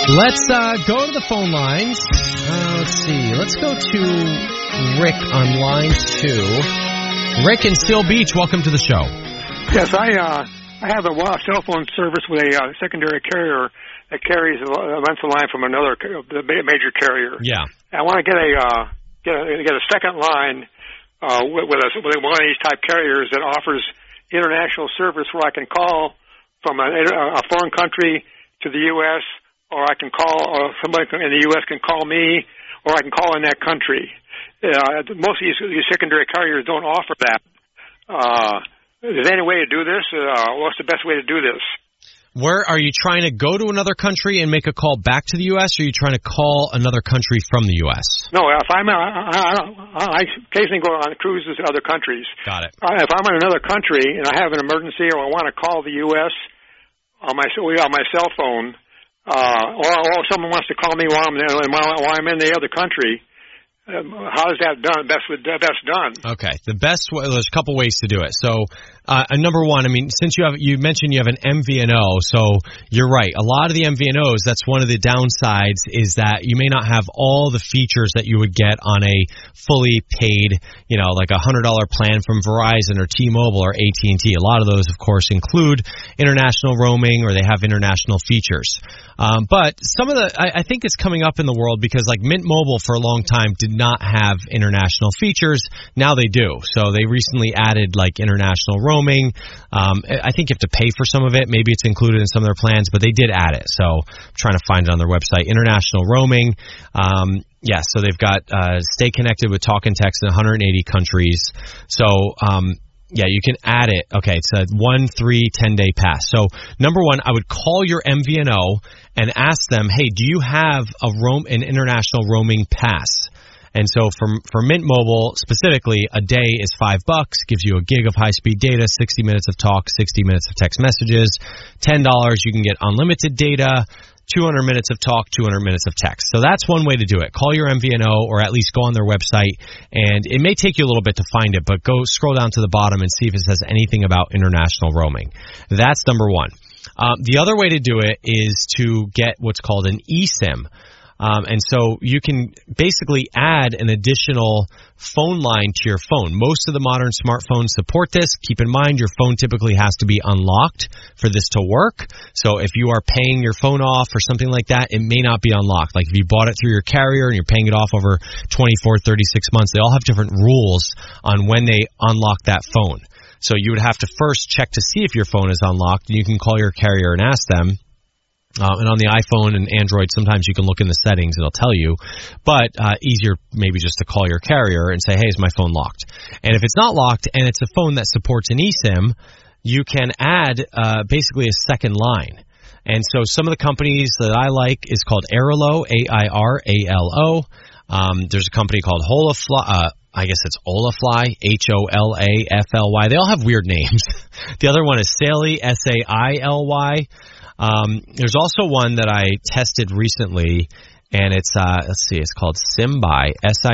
Let's go to the phone lines. Let's see. Let's go to Rick on line 2. Rick in Steel Beach, welcome to the show. Yes, I have a cell phone service with a secondary carrier that carries rents a line from another major carrier. Yeah. I want to get a second line with one of these type carriers that offers international service where I can call from a foreign country to the U.S., or I can call, or somebody in the U.S. can call me, or I can call in that country. Most of these secondary carriers don't offer that. Is there any way to do this? What's the best way to do this? Where are you trying to go to another country and make a call back to the U.S., or are you trying to call another country from the U.S.? No, if I occasionally go on cruises to other countries. Got it. If I'm in another country and I have an emergency or I want to call the U.S. on my cell phone, or someone wants to call me while I'm in the other country, how is that done? Best done. Okay, the best way. There's a couple ways to do it. So, number one, I mean, since you mentioned you have an MVNO, so you're right. A lot of the MVNOs, that's one of the downsides, is that you may not have all the features that you would get on a fully paid, like $100 plan from Verizon or T-Mobile or AT&T. A lot of those, of course, include international roaming, or they have international features. But some of I think it's coming up in the world because like Mint Mobile for a long time did not have international features. Now they do. So they recently added like international roaming. I think you have to pay for some of it. Maybe it's included in some of their plans, but they did add it. So I'm trying to find it on their website. International roaming. So they've got stay connected with talk and text in 180 countries. So you can add it. Okay, it's a 10-day pass. So number one, I would call your MVNO and ask them, hey, do you have an international roaming pass? And so for Mint Mobile specifically, a day is $5, gives you a gig of high-speed data, 60 minutes of talk, 60 minutes of text messages. $10, you can get unlimited data, 200 minutes of talk, 200 minutes of text. So that's one way to do it. Call your MVNO or at least go on their website, and it may take you a little bit to find it, but go scroll down to the bottom and see if it says anything about international roaming. That's number one. The other way to do it is to get what's called an eSIM. And so you can basically add an additional phone line to your phone. Most of the modern smartphones support this. Keep in mind, your phone typically has to be unlocked for this to work. So if you are paying your phone off or something like that, it may not be unlocked. Like if you bought it through your carrier and you're paying it off over 24, 36 months, they all have different rules on when they unlock that phone. So you would have to first check to see if your phone is unlocked, and you can call your carrier and ask them. And on the iPhone and Android, sometimes you can look in the settings, it'll tell you. But easier maybe just to call your carrier and say, hey, is my phone locked? And if it's not locked and it's a phone that supports an eSIM, you can add basically a second line. And so some of the companies that I like is called Airalo, AIRALO. There's a company called Holafly. I guess it's Olafly, HOLAFLY. They all have weird names. The other one is Saily, SAILY. There's also one that I tested recently, and it's, it's called Simbuy,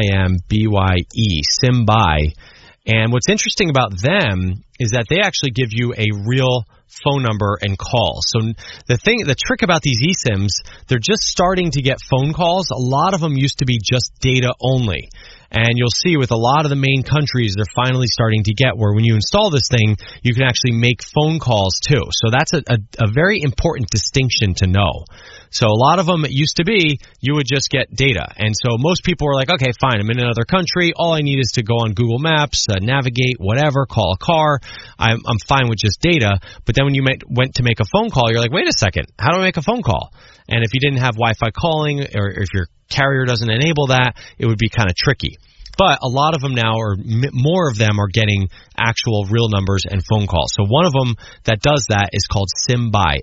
SIMBYE, Simbuy. And what's interesting about them is that they actually give you a real phone number and call. So the trick about these eSIMs, they're just starting to get phone calls. A lot of them used to be just data only. And you'll see with a lot of the main countries, they're finally starting to get where when you install this thing, you can actually make phone calls too. So that's a very important distinction to know. So a lot of them, it used to be, you would just get data. And so most people were like, okay, fine, I'm in another country. All I need is to go on Google Maps, navigate, whatever, call a car. I'm fine with just data. But then when you went to make a phone call, you're like, wait a second, how do I make a phone call? And if you didn't have Wi-Fi calling, or if your carrier doesn't enable that, it would be kind of tricky. But a lot of them now, or more of them, are getting actual real numbers and phone calls. So one of them that does that is called Simbuy,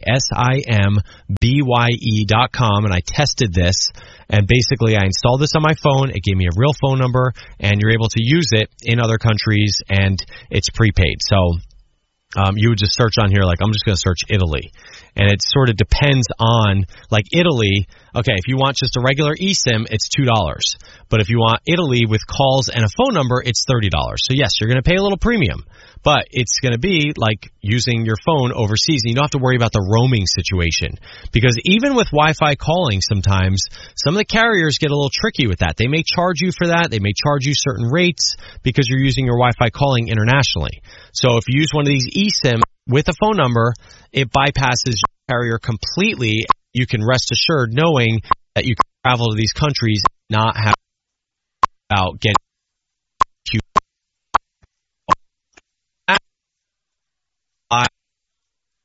SIMBYE.com, and I tested this, and basically I installed this on my phone. It gave me a real phone number, and you're able to use it in other countries, and it's prepaid. So you would just search on here, like, I'm just going to search Italy. And it sort of depends on, like, Italy. Okay, if you want just a regular eSIM, it's $2. But if you want Italy with calls and a phone number, it's $30. So yes, you're going to pay a little premium. But it's going to be like using your phone overseas, and you don't have to worry about the roaming situation. Because even with Wi-Fi calling sometimes, some of the carriers get a little tricky with that. They may charge you for that. They may charge you certain rates because you're using your Wi-Fi calling internationally. So if you use one of these eSIM with a phone number, it bypasses your carrier completely. You can rest assured knowing that you can travel to these countries and not have about getting